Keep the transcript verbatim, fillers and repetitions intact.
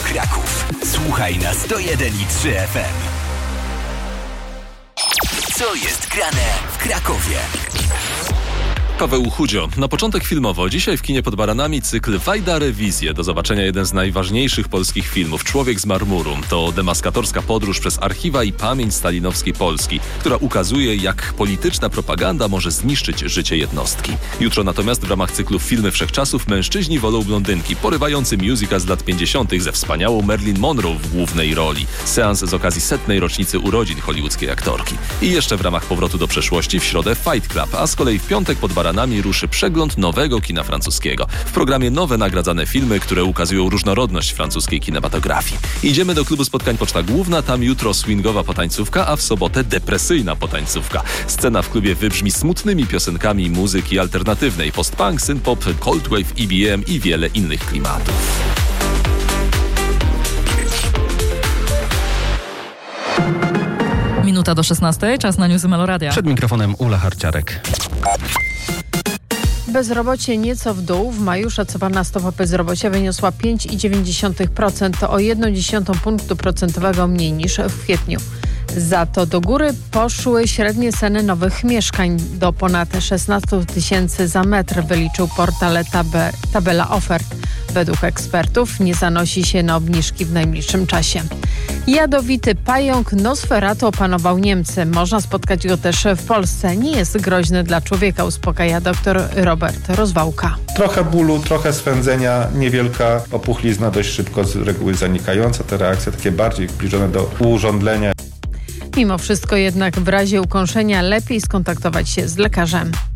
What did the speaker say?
Kraków. Słuchaj na sto jeden i trzy F M. Co jest grane w Krakowie? Paweł Chudzio. Na początek filmowo. Dzisiaj w kinie pod Baranami cykl Wajda Rewizje. Do zobaczenia jeden z najważniejszych polskich filmów. Człowiek z marmuru. To demaskatorska podróż przez archiwa i pamięć stalinowskiej Polski, która ukazuje, jak polityczna propaganda może zniszczyć życie jednostki. Jutro natomiast w ramach cyklu Filmy Wszechczasów mężczyźni wolą blondynki. Porywający musical z lat pięćdziesiątych ze wspaniałą Marilyn Monroe w głównej roli. Seans z okazji setnej rocznicy urodzin hollywoodzkiej aktorki. I jeszcze w ramach Powrotu do przeszłości w środę Fight Club, a z kolei w piątek pod Baranami ruszy przegląd nowego kina francuskiego. W programie nowe nagradzane filmy, które ukazują różnorodność francuskiej kinematografii. Idziemy do klubu spotkań Poczta Główna, tam jutro swingowa potańcówka, a w sobotę depresyjna potańcówka. Scena w klubie wybrzmi smutnymi piosenkami muzyki alternatywnej, post-punk, synth-pop, cold wave, E B M i wiele innych klimatów. Minuta do szesnastej, czas na newsy Meloradia. Przed mikrofonem Ula Harciarek. Bezrobocie nieco w dół. W maju szacowana stopa bezrobocia wyniosła pięć przecinek dziewięć procent, to o jedną dziesiątą punktu procentowego mniej niż w kwietniu. Za to do góry poszły średnie ceny nowych mieszkań do ponad szesnaście tysięcy za metr, wyliczył portal tabe, Tabela Ofert. Według ekspertów nie zanosi się na obniżki w najbliższym czasie. Jadowity pająk Nosferatu opanował Niemcy. Można spotkać go też w Polsce. Nie jest groźny dla człowieka, uspokaja dr Robert Rozwałka. Trochę bólu, trochę swędzenia, niewielka opuchlizna, dość szybko z reguły zanikająca. Te reakcje takie bardziej zbliżone do użądlenia. Mimo wszystko jednak w razie ukąszenia lepiej skontaktować się z lekarzem.